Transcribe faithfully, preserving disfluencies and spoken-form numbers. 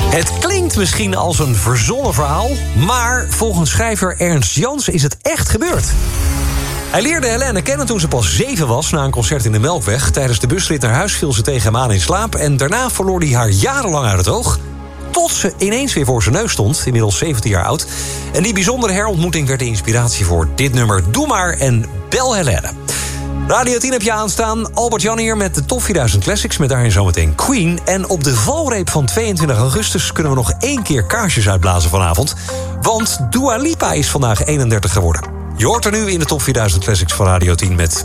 Het klinkt misschien als een verzonnen verhaal, maar volgens schrijver Ernst Jans is het echt gebeurd. Hij leerde Helene kennen toen ze pas zeven was na een concert in de Melkweg. Tijdens de busrit naar huis viel ze tegen hem aan in slaap en daarna verloor hij haar jarenlang uit het oog. Tot ze ineens weer voor zijn neus stond, inmiddels zeventien jaar oud. En die bijzondere herontmoeting werd de inspiratie voor dit nummer. Doe maar en bel Helene. Radio tien heb je aanstaan. Albert Jan hier met de Top vierduizend Classics, met daarin zometeen Queen. En op de valreep van tweeëntwintig augustus kunnen we nog één keer kaarsjes uitblazen vanavond. Want Dua Lipa is vandaag eenendertig geworden. Je hoort er nu in de Top vierduizend Classics van Radio tien met